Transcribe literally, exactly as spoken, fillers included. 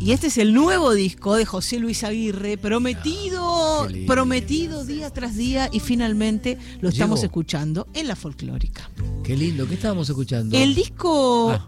Y este es el nuevo disco de José Luis Aguirre, prometido, Ah, qué lindo. prometido día tras día, y finalmente lo estamos Llegó. escuchando en La Folclórica. Qué lindo, ¿qué estábamos escuchando? El disco Ah.